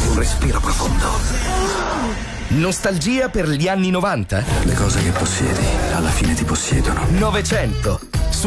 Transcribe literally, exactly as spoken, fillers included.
Un respiro profondo. Nostalgia per gli anni novanta? Le cose che possiedi, alla fine ti possiedono. Novecento.